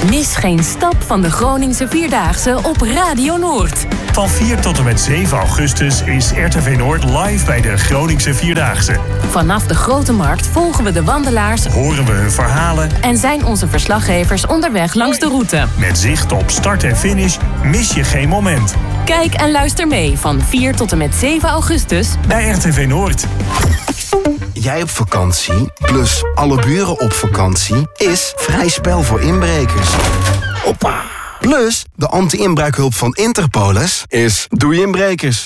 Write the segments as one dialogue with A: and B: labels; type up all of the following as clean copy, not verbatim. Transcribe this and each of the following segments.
A: Mis geen stap van de Groningse Vierdaagse op Radio Noord.
B: Van 4 tot en met 7 augustus is RTV Noord live bij de Groningse Vierdaagse.
A: Vanaf de Grote Markt volgen we de wandelaars,
B: horen we hun verhalen
A: en zijn onze verslaggevers onderweg langs de route.
B: Met zicht op start en finish mis je geen moment.
A: Kijk en luister mee van 4 tot en met 7 augustus
B: bij RTV Noord.
C: Jij op vakantie, plus alle buren op vakantie, is vrij spel voor inbrekers. Hoppa! Plus, de anti-inbraakhulp van Interpolis is doei inbrekers.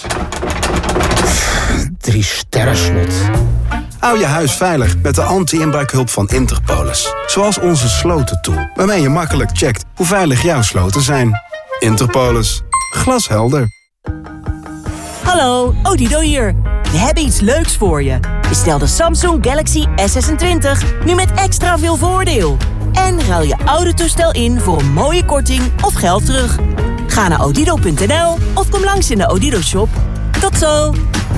D: 3 sterren slot.
C: Hou je huis veilig met de anti-inbraakhulp van Interpolis. Zoals onze slotentool, waarmee je makkelijk checkt hoe veilig jouw sloten zijn. Interpolis. Glashelder.
E: Hallo, Odido hier. We hebben iets leuks voor je. Bestel de Samsung Galaxy S26 nu met extra veel voordeel. En ruil je oude toestel in voor een mooie korting of geld terug. Ga naar odido.nl of kom langs in de Odido shop. Tot zo!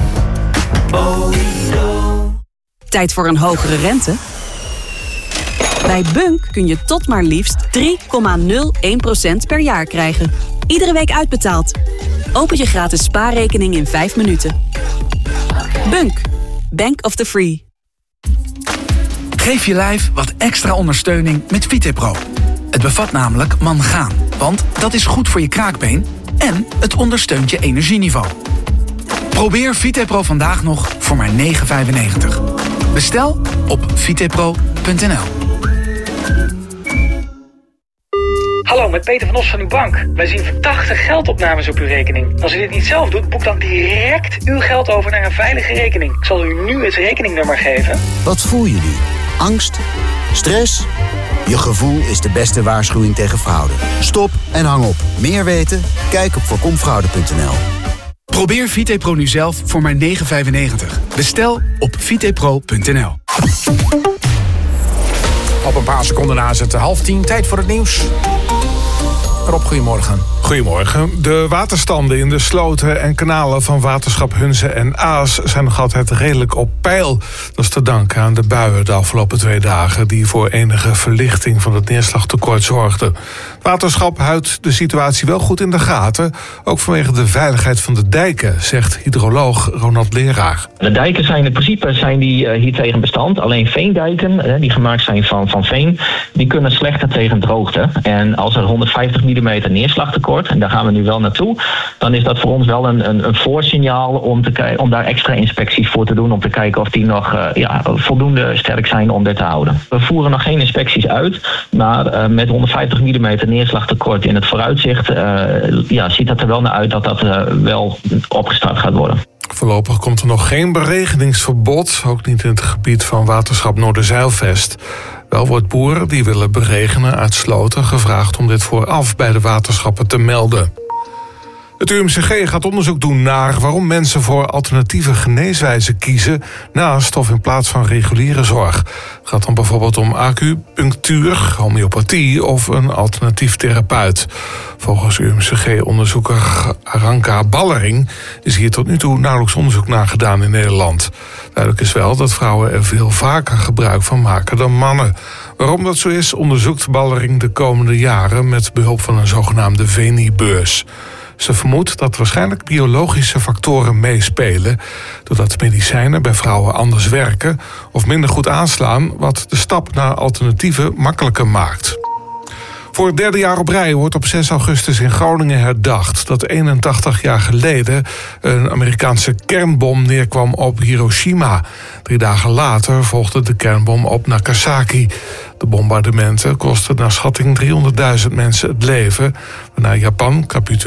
F: Tijd voor een hogere rente? Bij Bunk kun je tot maar liefst 3,01% per jaar krijgen. Iedere week uitbetaald. Open je gratis spaarrekening in 5 minuten. Bunk. Bank of the Free.
G: Geef je lijf wat extra ondersteuning met VitePro. Het bevat namelijk mangaan, want dat is goed voor je kraakbeen en het ondersteunt je energieniveau. Probeer VitePro vandaag nog voor maar €9,95. Bestel op vitepro.nl.
H: Hallo, met Peter van Os van uw bank. Wij zien verdachte geldopnames op uw rekening. Als u dit niet zelf doet, boek dan direct uw geld over naar een veilige rekening. Ik zal u nu het rekeningnummer geven.
I: Wat voel je nu? Angst? Stress? Je gevoel is de beste waarschuwing tegen fraude. Stop en hang op. Meer weten? Kijk op voorkomfraude.nl.
G: Probeer VitePro nu zelf voor maar €9,95. Bestel op vitepro.nl.
D: Op een paar seconden na is het 9:30. Tijd voor het nieuws. Rob, goedemorgen.
J: Goedemorgen. De waterstanden in de sloten en kanalen van waterschap Hunze en Aas zijn nog altijd redelijk op peil. Dat is te danken aan de buien de afgelopen 2 dagen die voor enige verlichting van het neerslagtekort zorgden. Het waterschap houdt de situatie wel goed in de gaten, ook vanwege de veiligheid van de dijken, zegt hydroloog Ronald Leraar.
K: De dijken zijn in principe hiertegen bestand. Alleen veendijken, die gemaakt zijn van veen, die kunnen slechter tegen droogte. En als er 150 mm neerslagtekort, en daar gaan we nu wel naartoe, dan is dat voor ons wel een voorsignaal om daar extra inspecties voor te doen, om te kijken of die nog voldoende sterk zijn om dit te houden. We voeren nog geen inspecties uit, maar met 150 mm neerslagtekort in het vooruitzicht ziet dat er wel naar uit dat dat wel opgestart gaat worden.
J: Voorlopig komt er nog geen beregeningsverbod, ook niet in het gebied van waterschap Noorderzeilvest. Wel wordt boeren die willen beregenen uit sloten gevraagd om dit vooraf bij de waterschappen te melden. Het UMCG gaat onderzoek doen naar waarom mensen voor alternatieve geneeswijzen kiezen naast of in plaats van reguliere zorg. Het gaat dan bijvoorbeeld om acupunctuur, homeopathie of een alternatief therapeut. Volgens UMCG-onderzoeker Aranka Ballering is hier tot nu toe nauwelijks onderzoek naar gedaan in Nederland. Duidelijk is wel dat vrouwen er veel vaker gebruik van maken dan mannen. Waarom dat zo is, onderzoekt Ballering de komende jaren met behulp van een zogenaamde Veni-beurs. Ze vermoedt dat waarschijnlijk biologische factoren meespelen, doordat medicijnen bij vrouwen anders werken of minder goed aanslaan, wat de stap naar alternatieven makkelijker maakt. Voor het 3e jaar op rij wordt op 6 augustus in Groningen herdacht dat 81 jaar geleden een Amerikaanse kernbom neerkwam op Hiroshima. 3 dagen later volgde de kernbom op Nagasaki. De bombardementen kostten naar schatting 300.000 mensen het leven, waarna Japan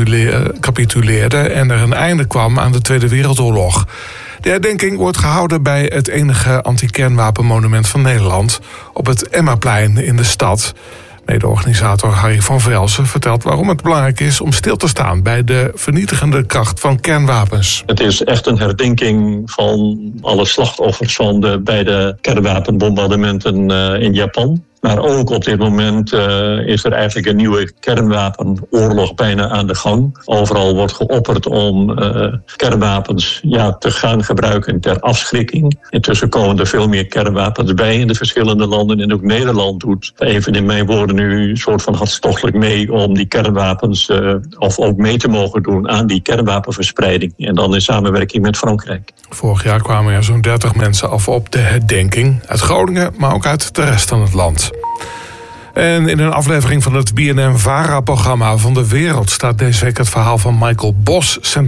J: capituleerde en er een einde kwam aan de Tweede Wereldoorlog. De herdenking wordt gehouden bij het enige anti-kernwapenmonument van Nederland op het Emmaplein in de stad. Mede-organisator Harry van Velsen vertelt waarom het belangrijk is om stil te staan bij de vernietigende kracht van kernwapens.
L: Het is echt een herdenking van alle slachtoffers van de beide kernwapenbombardementen in Japan. Maar ook op dit moment is er eigenlijk een nieuwe kernwapenoorlog bijna aan de gang. Overal wordt geopperd om kernwapens te gaan gebruiken ter afschrikking. Intussen komen er veel meer kernwapens bij in de verschillende landen. En ook Nederland doet, even in mijn woorden nu, een soort van hartstochtelijk mee om die kernwapens of ook mee te mogen doen aan die kernwapenverspreiding. En dan in samenwerking met Frankrijk.
J: Vorig jaar kwamen er zo'n 30 mensen af op de herdenking. Uit Groningen, maar ook uit de rest van het land. En in een aflevering van het BNN-VARA-programma Van de Wereld staat deze week het verhaal van Michael Bos centraal.